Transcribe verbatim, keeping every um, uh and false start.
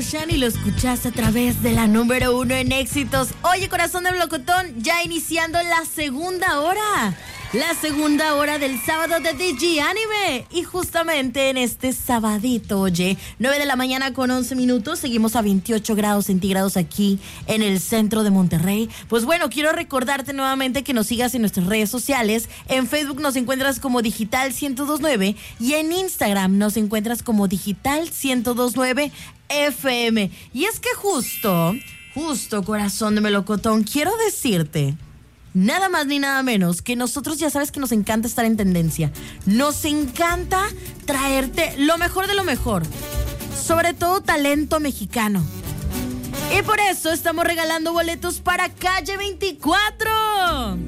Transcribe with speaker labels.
Speaker 1: Ocean y lo escuchaste a través de la número uno en éxitos. Oye, corazón de melocotón, ya iniciando la segunda hora. La segunda hora del sábado de D J Anime. Y justamente en este sabadito, oye, nueve de la mañana con once minutos. Seguimos a veintiocho grados centígrados aquí en el centro de Monterrey. Pues bueno, quiero recordarte nuevamente que nos sigas en nuestras redes sociales. En Facebook nos encuentras como Digital ciento veintinueve y en Instagram nos encuentras como Digital ciento veintinueve F M. Y es que justo, justo, corazón de melocotón, quiero decirte nada más ni nada menos que nosotros ya sabes que nos encanta estar en tendencia. Nos encanta traerte lo mejor de lo mejor. Sobre todo talento mexicano. Y por eso estamos regalando boletos para Calle veinticuatro.